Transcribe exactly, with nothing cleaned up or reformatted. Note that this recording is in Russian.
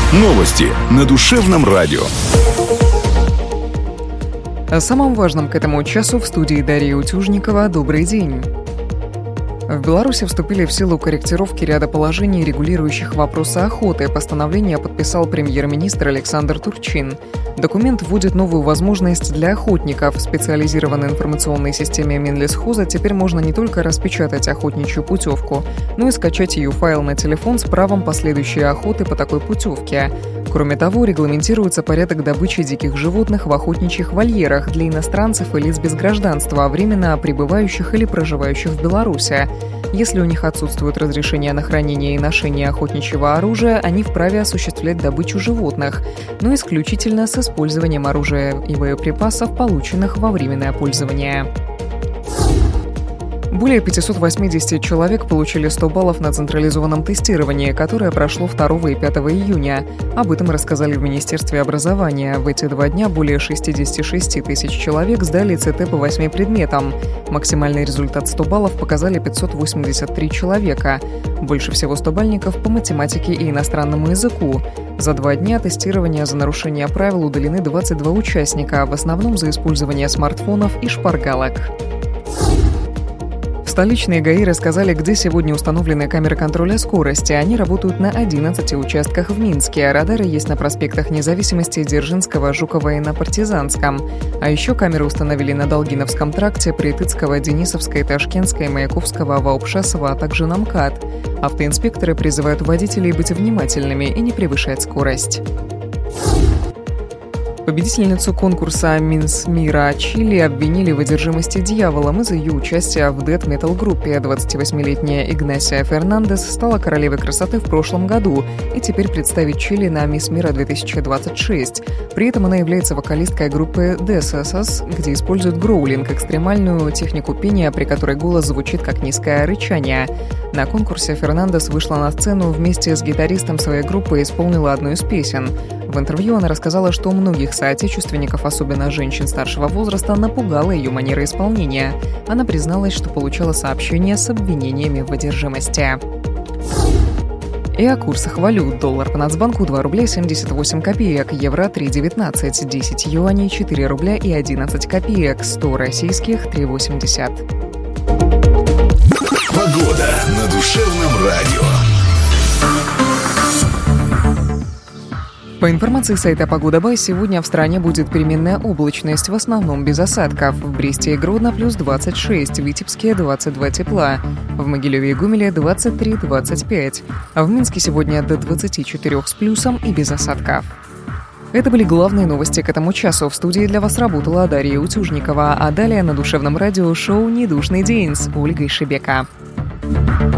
Новости на душевном радио. О самом важном к этому часу в студии Дарья Утюжникова. Добрый день. В Беларуси вступили в силу корректировки ряда положений, регулирующих вопросы охоты. Постановление подписал премьер-министр Александр Турчин. Документ вводит новую возможность для охотников. В специализированной информационной системе Минлесхоза теперь можно не только распечатать охотничью путевку, но и скачать ее файл на телефон с правом последующей охоты по такой путевке. Кроме того, регламентируется порядок добычи диких животных в охотничьих вольерах для иностранцев и лиц без гражданства, временно пребывающих или проживающих в Беларуси. Если у них отсутствует разрешение на хранение и ношение охотничьего оружия, они вправе осуществлять добычу животных, но исключительно с использованием оружия и боеприпасов, полученных во временное пользование. Более пятьсот восемьдесят человек получили сто баллов на централизованном тестировании, которое прошло второго и пятого июня. Об этом рассказали в Министерстве образования. В эти два дня более шестьдесят шесть тысяч человек сдали ЦТ по восьми предметам. Максимальный результат сто баллов показали пятьсот восемьдесят три человека. Больше всего стобальников по математике и иностранному языку. За два дня тестирования за нарушение правил удалены двадцать два участника, в основном за использование смартфонов и шпаргалок. Столичные ГАИ рассказали, где сегодня установлены камеры контроля скорости. Они работают на одиннадцати участках в Минске. Радары есть на проспектах Независимости, Дзержинского, Жукова и на Партизанском. А еще камеры установили на Долгиновском тракте, Притыцкого, Денисовской, Ташкентской, Маяковского, Ваупшасова, а также на МКАД. Автоинспекторы призывают водителей быть внимательными и не превышать скорость. Победительницу конкурса «Мисс Мира» Чили обвинили в одержимости дьяволом из-за ее участия в дэт-метал-группе. двадцативосьмилетняя Игнасия Фернандес стала королевой красоты в прошлом году и теперь представит Чили на «Мисс Мира две тысячи двадцать шесть». При этом она является вокалисткой группы Десасас, где используют гроулинг, экстремальную технику пения, при которой голос звучит как низкое рычание. На конкурсе Фернандес вышла на сцену вместе с гитаристом своей группы и исполнила одну из песен. В интервью она рассказала, что у многих соотечественников, особенно женщин старшего возраста, напугала ее манера исполнения. Она призналась, что получала сообщения с обвинениями в одержимости. И о курсах валют. Доллар по Нацбанку два рубля семьдесят восемь копеек, евро три девятнадцать, десять юаней четыре рубля и одиннадцать копеек, сто российских три восемьдесят. Погода на душевном радио. По информации сайта «Погода.бай», сегодня в стране будет переменная облачность, в основном без осадков. В Бресте и Гродно плюс двадцать шесть, в Витебске двадцать два тепла, в Могилеве и Гомеле двадцать три - двадцать пять, а в Минске сегодня до двадцати четырёх с плюсом и без осадков. Это были главные новости к этому часу. В студии для вас работала Дарья Утюжникова, а далее на душевном радио шоу «Недушный день» с Ольгой Шебека.